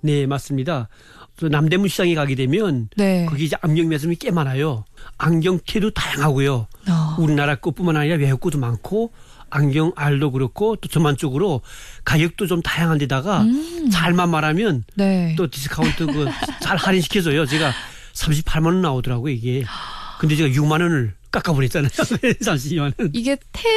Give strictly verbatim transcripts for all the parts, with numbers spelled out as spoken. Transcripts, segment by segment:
네, 맞습니다. 남대문 시장에 가게 되면 네. 거기 이제 안경 매점이 꽤 많아요. 안경테도 다양하고요. 어. 우리나라 것뿐만 아니라 외국 것도 많고 안경 알도 그렇고 또 전반적으로 가격도 좀 다양한 데다가 음. 잘만 말하면 네. 또 디스카운트 그 잘 할인시켜줘요. 제가 삼십팔만 원 나오더라고요, 이게. 근데 제가 육만 원을 깎아버렸잖아요. 삼십이만 원. 이게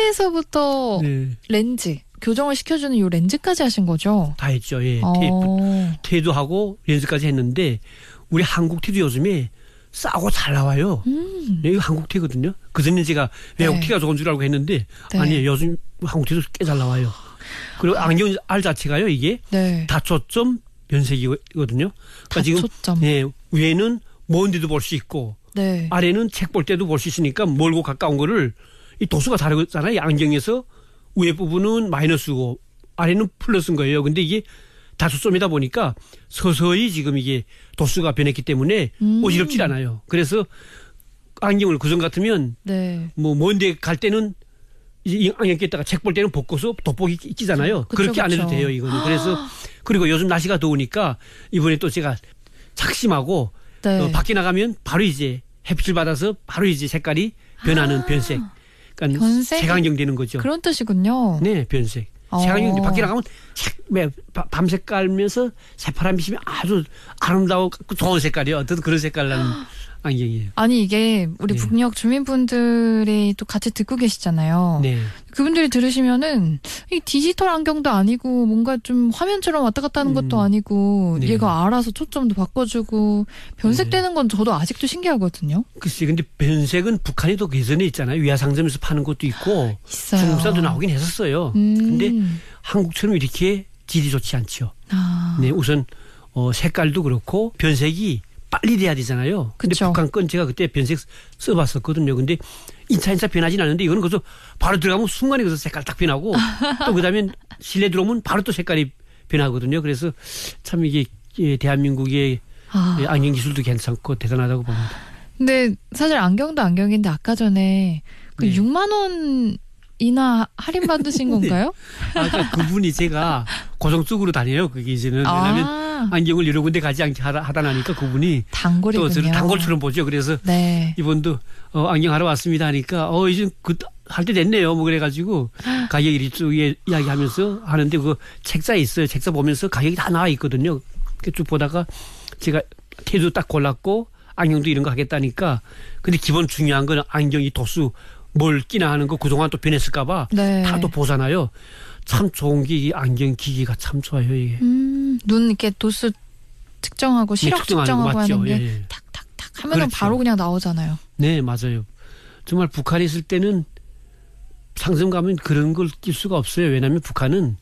태에서부터 네. 렌즈, 교정을 시켜주는 이 렌즈까지 하신 거죠? 다 했죠. 예. 어. 테이프, 테도 하고 렌즈까지 했는데 우리 한국 테도 요즘에 싸고 잘 나와요. 음. 이거 한국 테거든요. 그전에 제가 외국 네. 테가 좋은 줄 알고 했는데 네. 아니에요. 요즘 한국 테도 꽤 잘 나와요. 그리고 안경 알 자체가요. 이게 네. 다초점 변색이거든요. 그러니까 지금 다초점. 예, 위에는 먼 데도 볼 수 있고 네. 아래는 책 볼 때도 볼 수 있으니까 멀고 가까운 거를 이 도수가 다르잖아요. 이 안경에서 위에 부분은 마이너스고 아래는 플러스인 거예요. 근데 이게 다초점이다 보니까 서서히 지금 이게 도수가 변했기 때문에 음. 어지럽질 않아요. 그래서 안경을 그전 같으면 네. 뭐 먼데 갈 때는 이 안경 꼈다가 책 볼 때는 벗고서 돋보기 끼잖아요. 그쵸, 그렇게 안 해도 그쵸. 돼요, 이거는. 그래서 그리고 요즘 날씨가 더우니까 이번에 또 제가 착심하고 네. 어, 밖에 나가면 바로 이제 햇빛을 받아서 바로 이제 색깔이 변하는 아. 변색. 그러니까 변색이- 색안경 되는 거죠. 그런 뜻이군요. 네, 변색. 어. 색안경 밖에 나가면 색, 매- 바- 밤색 깔면서 새파란 빛이면 아주 아름다우고 좋은 색깔이요. 어떤 그런 색깔 나는 안경이에요. 아니 이게 우리 네. 북녘 주민분들이 또 같이 듣고 계시잖아요. 네. 그분들이 들으시면은 이 디지털 안경도 아니고 뭔가 좀 화면처럼 왔다 갔다 하는 것도 음. 아니고 네. 얘가 알아서 초점도 바꿔주고 변색되는 건 저도 아직도 신기하거든요. 글쎄, 근데 변색은 북한이 또 개선에 있잖아요. 위화상점에서 파는 것도 있고 있어요. 중국산도 나오긴 했었어요. 음. 근데 한국처럼 이렇게 질이 좋지 않죠. 아. 네, 우선 어, 색깔도 그렇고 변색이 빨리 돼야 되잖아요. 근데 그쵸. 북한 건 제가 그때 변색 써봤었거든요. 근데 인차인차 변하진 않는데 이거는 그래서 바로 들어가면 순간에 그래서 색깔 딱 변하고 또 그다음에 실내 들어오면 바로 또 색깔이 변하거든요. 그래서 참 이게 예, 대한민국의 아. 예, 안경 기술도 괜찮고 대단하다고 봅니다. 근데 사실 안경도 안경인데 아까 전에 그 네. 육만 원이나 할인 받으신 건가요? 아까 그분이 제가 고정적으로 다녀요. 그게 이제는 왜냐하면 아. 안경을 여러 군데 가지 않게 하다, 하다 나니까 그분이 또 단골이군요. 저를 단골처럼 보죠. 그래서 네. 이분도 어, 안경 하러 왔습니다 하니까 어 이제 그 할 때 됐네요. 뭐 그래가지고 가격 이리 쭉 이야기하면서 하는데 그 책자에 있어요. 책자 보면서 가격이 다 나와 있거든요. 쭉 보다가 제가 테도 딱 골랐고 안경도 이런 거 하겠다니까 근데 기본 중요한 건 안경이 도수 뭘 끼나 하는 거 그동안 또 변했을까봐 네. 다 또 보잖아요. 참 좋은 게 이 안경 기기가 참 좋아요 이게. 음, 눈 이렇게 도수 측정하고 시력 측정하는 거 측정하고 맞죠? 하는 게 예, 예. 탁탁탁 하면은 그렇죠. 바로 그냥 나오잖아요. 네, 맞아요. 정말 북한에 있을 때는 상점 가면 그런 걸 낄 수가 없어요. 왜냐하면 북한은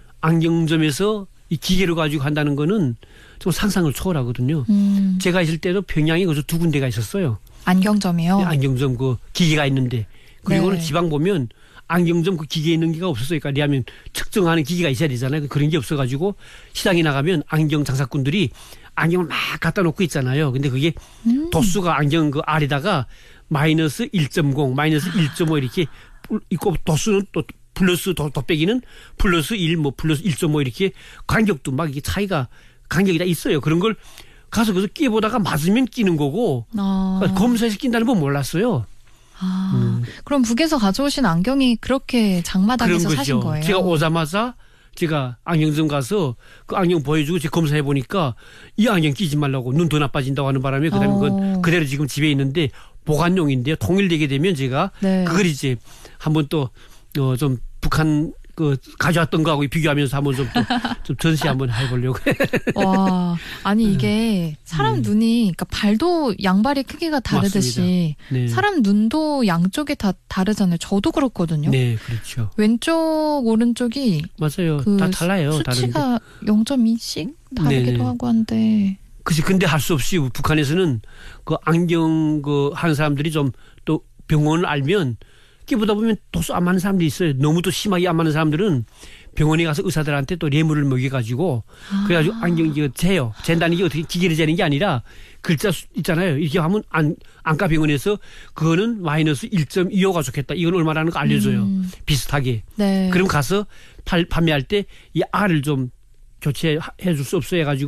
안경점에서 이 기계를 가지고 한다는 거는 좀 상상을 초월하거든요. 음, 제가 있을 때도 평양에 거기서 두 군데가 있었어요. 안경점이요. 안경점 그 기계가 있는데 그리고는 네. 지방 보면 안경점 그 기계 있는 게가 없었어요. 그러니까 왜냐하면 측정하는 기계가 있어야 되잖아요. 그런 게 없어가지고 시장에 나가면 안경 장사꾼들이 안경을 막 갖다 놓고 있잖아요. 근데 그게 음. 도수가 안경 그 알에다가 마이너스 일 점 공, 마이너스 일 점 오 이렇게 있고 도수는 또 플러스 더, 더 빼기는 플러스 일, 뭐 플러스 일 점 오 이렇게 간격도 막 이게 차이가 간격이 다 있어요. 그런 걸 가서 그래서 끼보다가 맞으면 끼는 거고 아, 검사해서 낀다는 건 몰랐어요. 아, 음. 그럼 북에서 가져오신 안경이 그렇게 장마당에서 그런 사신 거죠. 거예요? 제가 오자마자 제가 안경점 가서 그 안경 보여주고 제가 검사해 보니까 이 안경 끼지 말라고 눈 더 나빠진다고 하는 바람에 그다음에 어. 그건 그대로 지금 집에 있는데 보관용인데요. 통일되게 되면 제가 네. 그걸 이제 한번 또 어 좀 북한 그 가져왔던 거하고 비교하면서 한번 좀 또 좀 전시 한번 해보려고. 와, 아니 이게 사람 네. 눈이, 그러니까 발도 양발의 크기가 다르듯이 네. 사람 눈도 양쪽에 다 다르잖아요. 저도 그렇거든요. 네, 그렇죠. 왼쪽 오른쪽이 맞아요. 그 다 달라요. 다른데. 수치가 영 점 이씩 다르기도 네네. 하고 한데. 그치. 근데 할 수 없이 북한에서는 그 안경 그 하는 사람들이 좀 또 병원을 알면 끼보다 보면 도수 안 맞는 사람들이 있어요. 너무 또 심하게 안 맞는 사람들은 병원에 가서 의사들한테 또 뇌물을 먹여가지고 아. 그래가지고 안경 이거 재요. 잰다는 게 어떻게 기계를 재는 게 아니라 글자 수 있잖아요. 이렇게 하면 안, 안과 병원에서 그거는 마이너스 일 점 이오가 좋겠다. 이건 얼마라는 거 알려줘요. 음. 비슷하게. 네. 그럼 가서 팔, 판매할 때 이 알을 좀 교체해 줄 수 없어 해가지고